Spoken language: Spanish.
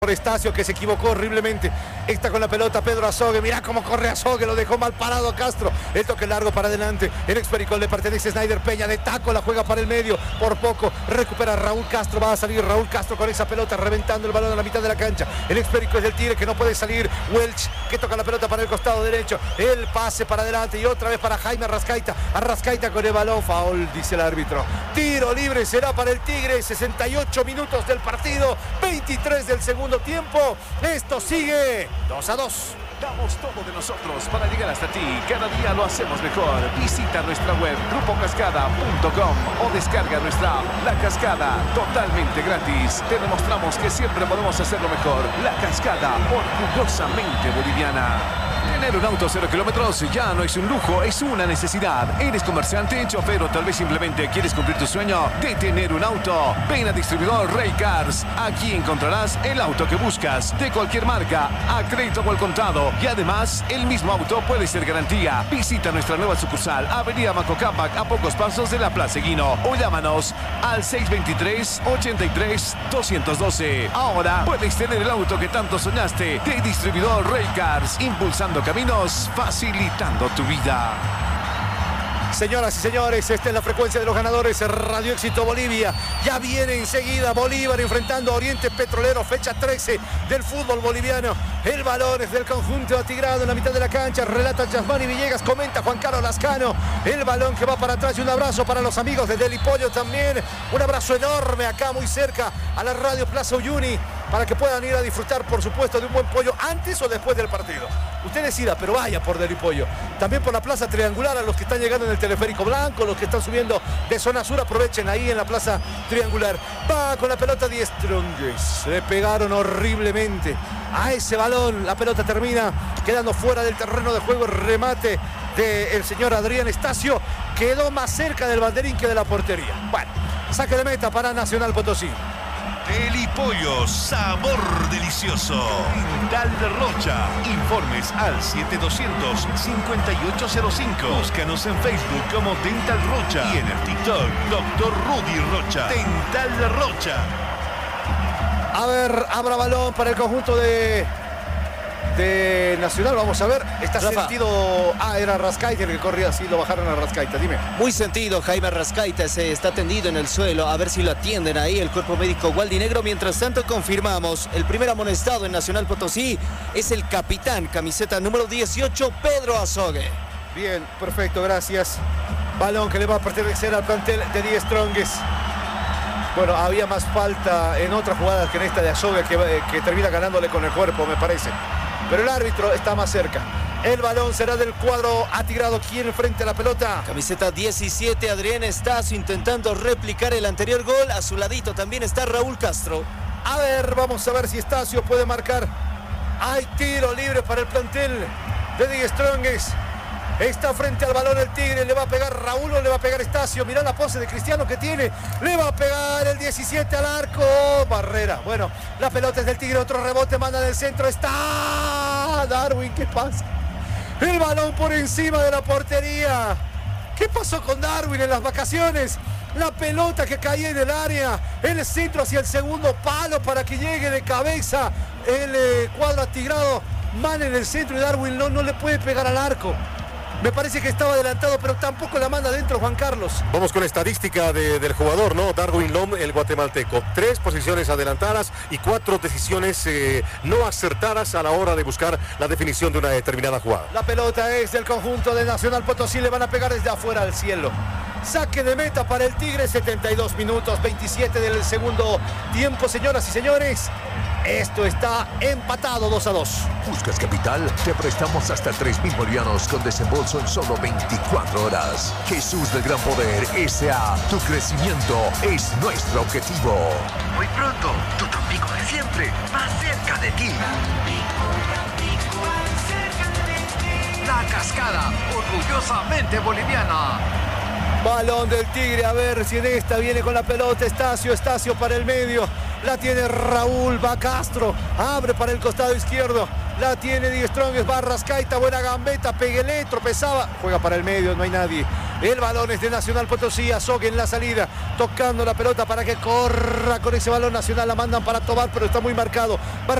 por Estacio, que se equivocó horriblemente. Está con la pelota Pedro Azogue. Mirá cómo corre Azogue, lo dejó mal parado a Castro. El toque largo para adelante. El Expericol le pertenece a Snyder Peña. De taco la juega para el medio. Por poco recupera Raúl Castro. Va a salir Raúl Castro con esa pelota, reventando el balón a la mitad de la cancha. El Expericol es del Tigre, que no puede salir. Welch, que toca la pelota para el costado derecho. El pase para adelante y otra vez para Jaime Arrascaita. Arrascaita con el balón. Foul, dice el árbitro. Tiro libre será para el Tigre. 68 minutos del partido. 23 del segundo tiempo. Esto sigue 2-2. Damos todo de nosotros para llegar hasta ti. Cada día lo hacemos mejor. Visita nuestra web grupocascada.com o descarga nuestra app La Cascada totalmente gratis. Te demostramos que siempre podemos hacerlo mejor. La Cascada, orgullosamente boliviana. Tener un auto 0 kilómetros ya no es un lujo, es una necesidad. ¿Eres comerciante, chofer o tal vez simplemente quieres cumplir tu sueño de tener un auto? Ven a Distribuidor Rey Cars. Aquí encontrarás el auto que buscas, de cualquier marca, a crédito o al contado. Y además, el mismo auto puede ser garantía. Visita nuestra nueva sucursal, Avenida Manco Cápac, a pocos pasos de la Plaza Eguino. O llámanos al 623-83-212. Ahora puedes tener el auto que tanto soñaste. De Distribuidor Rey Cars, impulsando caminos, facilitando tu vida. Señoras y señores, esta es la frecuencia de los ganadores. Radio Éxito Bolivia. Ya viene enseguida Bolívar enfrentando a Oriente Petrolero, fecha 13 del fútbol boliviano. El balón es del conjunto atigrado en la mitad de la cancha. Relata Yasmani Villegas, comenta Juan Carlos Lascano. El balón que va para atrás y un abrazo para los amigos de Deli Pollo también. Un abrazo enorme acá muy cerca a la Radio Plaza Uyuni, para que puedan ir a disfrutar, por supuesto, de un buen pollo antes o después del partido. Usted decida, pero vaya por Deli Pollo. También por la Plaza Triangular, a los que están llegando en el Teleférico Blanco, los que están subiendo de zona sur, aprovechen ahí en la Plaza Triangular. Va con la pelota Die Strongest. Le pegaron horriblemente a ese balón. La pelota termina quedando fuera del terreno de juego. El remate del señor Adrián Estacio quedó más cerca del banderín que de la portería. Bueno, saque de meta para Nacional Potosí. Deli Pollo, sabor delicioso. Dental Rocha. Informes al 7200-5805. Búscanos en Facebook como Dental Rocha y en el TikTok Dr. Rudy Rocha. Dental Rocha. A ver, abra balón para el conjunto de Nacional. Vamos a ver. Está Rafa. sentido. Era Arrascaita el que corría así. Lo bajaron a Arrascaita. Dime. Muy sentido, Jaime Arrascaita se está tendido en el suelo, a ver si lo atienden ahí el cuerpo médico gualdinegro. Mientras tanto, confirmamos, el primer amonestado en Nacional Potosí es el capitán, camiseta número 18, Pedro Azogue. Bien, perfecto, gracias. Balón que le va a pertenecer al plantel de Die Strongest. Bueno, había más falta en otras jugadas que en esta de Azogue, que termina ganándole con el cuerpo, me parece. Pero el árbitro está más cerca. El balón será del cuadro atigrado. ¿Quién frente a la pelota? Camiseta 17, Adrián Estacio, intentando replicar el anterior gol. A su ladito también está Raúl Castro. A ver, vamos a ver si Estacio puede marcar. Hay tiro libre para el plantel de Die Strongest. Está frente al balón el Tigre. ¿Le va a pegar Raúl o le va a pegar Estacio? Mirá la pose de Cristiano que tiene. Le va a pegar el 17 al arco. Barrera. Bueno, la pelota es del Tigre. Otro rebote, manda del centro. Está Darwin. ¿Qué pasa? El balón por encima de la portería. ¿Qué pasó con Darwin en las vacaciones? La pelota que caía en el área. El centro hacia el segundo palo para que llegue de cabeza el cuadro atigrado. Man en el centro y Darwin no le puede pegar al arco. Me parece que estaba adelantado, pero tampoco la manda adentro, Juan Carlos. Vamos con la estadística del jugador, ¿no? Darwin Lom, el guatemalteco. 3 posiciones adelantadas y 4 decisiones no acertadas a la hora de buscar la definición de una determinada jugada. La pelota es del conjunto de Nacional Potosí. Le van a pegar desde afuera al cielo. Saque de meta para el Tigre. 72 minutos, 27 del segundo tiempo, señoras y señores. Esto está empatado 2-2. ¿Buscas capital? Te prestamos hasta 3.000 bolivianos con desembolso en solo 24 horas. Jesús del Gran Poder S.A. Tu crecimiento es nuestro objetivo. Muy pronto, tu Tampico de siempre, más cerca de ti. La Cascada, orgullosamente boliviana. Balón del Tigre, a ver si en esta viene con la pelota Estacio para el medio. La tiene Raúl, va Castro, abre para el costado izquierdo. La tiene Die Strong, va Rascaita, buena gambeta, Peguelé, tropezaba, juega para el medio, no hay nadie. El balón es de Nacional Potosí, Azogue en la salida, tocando la pelota para que corra con ese balón. Nacional la mandan para Tobar, pero está muy marcado.